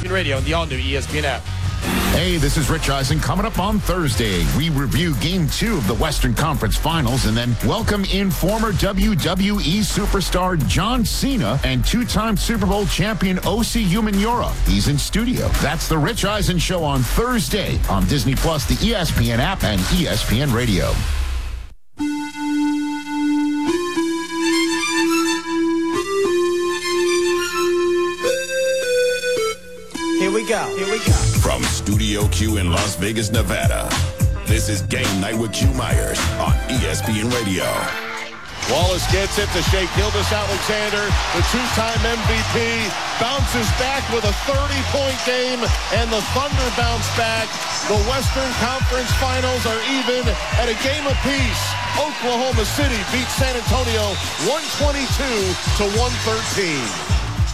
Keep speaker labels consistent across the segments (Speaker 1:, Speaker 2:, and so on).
Speaker 1: ESPN Radio and the all-new ESPN app.
Speaker 2: Hey, this is Rich Eisen. Coming up on Thursday, we review Game 2 of the Western Conference Finals and then welcome in former WWE superstar John Cena and two-time Super Bowl champion O.C. Umenyiora. He's in studio. That's the Rich Eisen Show on Thursday on Disney+, the ESPN app, and ESPN Radio.
Speaker 3: Here we go.
Speaker 4: From Studio Q in Las Vegas, Nevada, this is Game Night with Q Myers on ESPN Radio.
Speaker 5: Wallace gets it to Shea Gilgeous-Alexander, the two-time MVP, bounces back with a 30-point game, and the Thunder bounce back. The Western Conference Finals are even at a game apiece. Oklahoma City beats San Antonio 122-113.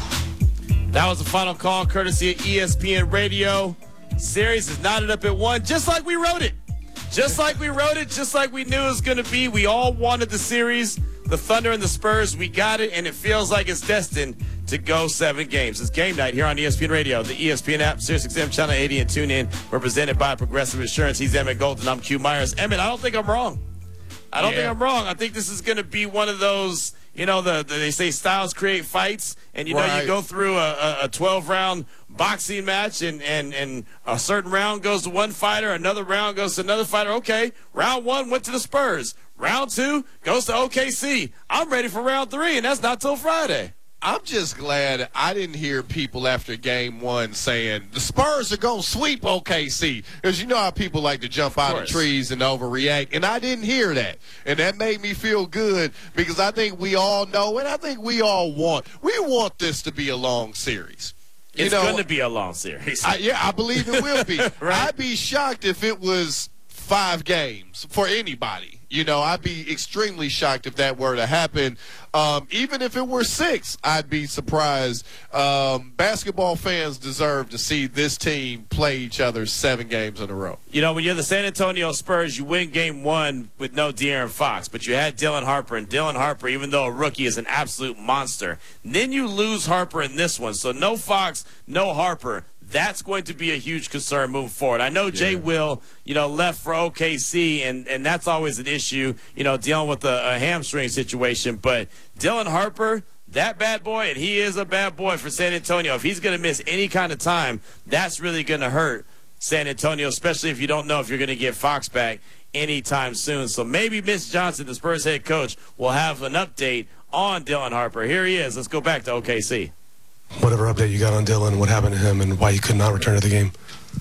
Speaker 1: That was the final call, courtesy of ESPN Radio. Series is knotted up at 1, just like we wrote it. Just like we wrote it, just like we knew it was going to be. We all wanted the series, the Thunder and the Spurs. We got it, and it feels like it's destined to go 7 games. It's Game Night here on ESPN Radio, the ESPN app, SiriusXM Channel 80, and TuneIn. We're presented by Progressive Insurance. He's Emmett Golden. I'm Q Myers. Emmett, I don't think I'm wrong. I think this is going to be one of those, they say styles create fights, and you go through a 12-round boxing match, and a certain round goes to one fighter, another round goes to another fighter. Okay, round 1 went to the Spurs. Round 2 goes to OKC. I'm ready for round 3, and that's not till Friday.
Speaker 5: I'm just glad I didn't hear people after Game 1 saying the Spurs are going to sweep OKC. Because you know how people like to jump out of trees and overreact. And I didn't hear that. And that made me feel good because I think we all know and I think we all want. We want this to be a long series.
Speaker 1: It's going to be a long series.
Speaker 5: I believe it will be.
Speaker 1: Right?
Speaker 5: I'd be shocked if it was 5 games for anybody. I'd be extremely shocked if that were to happen. Even if it were 6, I'd be surprised. Basketball fans deserve to see this team play each other 7 games in a row.
Speaker 1: When you're the San Antonio Spurs, you win Game 1 with no De'Aaron Fox, but you had Dylan Harper, and Dylan Harper, even though a rookie, is an absolute monster. And then you lose Harper in this one, so no Fox, no Harper. That's going to be a huge concern moving forward. I know Jay Will, left for OKC, and that's always an issue, dealing with a hamstring situation. But Dylan Harper, that bad boy, and he is a bad boy for San Antonio. If he's going to miss any kind of time, that's really going to hurt San Antonio, especially if you don't know if you're going to get Fox back anytime soon. So maybe Mitch Johnson, the Spurs head coach, will have an update on Dylan Harper. Here he is. Let's go back to OKC.
Speaker 6: Whatever update you got on Dylan, what happened to him, and why he could not return to the game?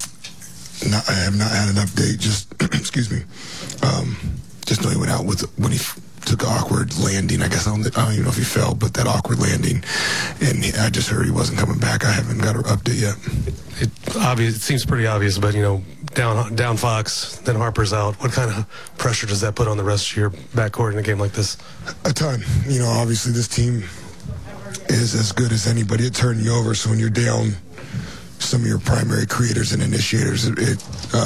Speaker 7: No, I have not had an update. Just, excuse me. Just know he went out when he took an awkward landing. I guess I don't even know if he fell, but that awkward landing. And I just heard he wasn't coming back. I haven't got an update yet.
Speaker 6: It seems pretty obvious, but, down Fox, then Harper's out. What kind of pressure does that put on the rest of your backcourt in a game like this?
Speaker 7: A ton. Obviously this team is as good as anybody at turning you over. So when you're down some of your primary creators and initiators, it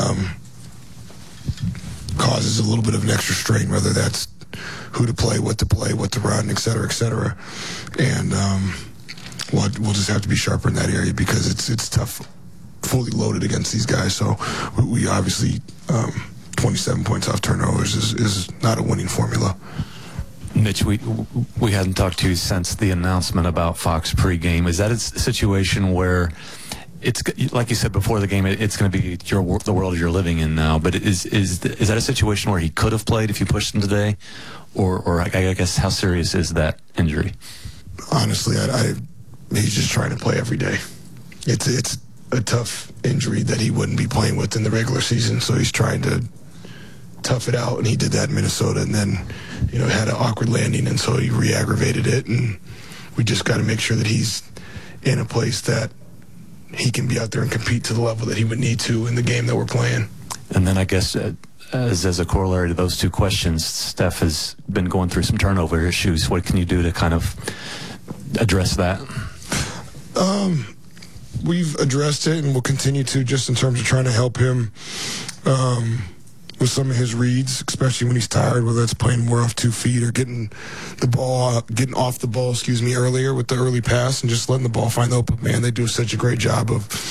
Speaker 7: causes a little bit of an extra strain, whether that's who to play, what to run, et cetera, et cetera. And we'll just have to be sharper in that area because it's tough, fully loaded against these guys. So we obviously 27 points off turnovers is not a winning formula.
Speaker 8: Mitch, we hadn't talked to you since the announcement about Fox pregame. Is that a situation where it's like you said before the game? It's going to be the world you're living in now. But is that a situation where he could have played if you pushed him today, or I guess how serious is that injury?
Speaker 7: Honestly, he's just trying to play every day. It's a tough injury that he wouldn't be playing with in the regular season, so he's trying to tough it out, and he did that in Minnesota, and then had an awkward landing, and so he re-aggravated it, and we just got to make sure that he's in a place that he can be out there and compete to the level that he would need to in the game that we're playing.
Speaker 8: And then I guess as a corollary to those two questions, Steph has been going through some turnover issues. What can you do to kind of address that?
Speaker 7: We've addressed it, and we'll continue to, just in terms of trying to help him with some of his reads, especially when he's tired, whether it's playing more off 2 feet or getting off the ball, earlier with the early pass and just letting the ball find the open man. They do such a great job of